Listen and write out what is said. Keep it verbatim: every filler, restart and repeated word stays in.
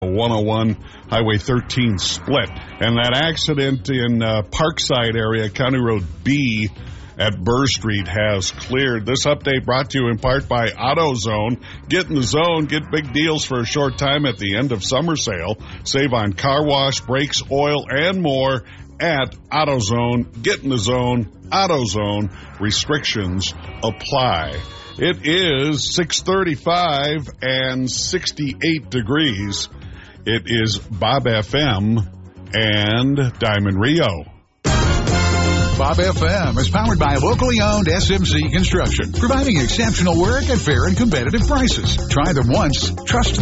one oh one Highway thirteen split. And that accident in uh, Parkside area, County Road B at Burr Street has cleared. This update brought to you in part by AutoZone. Get in the zone. Get big deals for a short time at the end of summer sale. Save on car wash, brakes, oil, and more at AutoZone. Get in the zone. AutoZone. Restrictions apply. It is six thirty-five and sixty-eight degrees. It is Bob F M and Diamond Rio. Bob F M is powered by locally owned S M C Construction, providing exceptional work at fair and competitive prices. Try them once, trust them.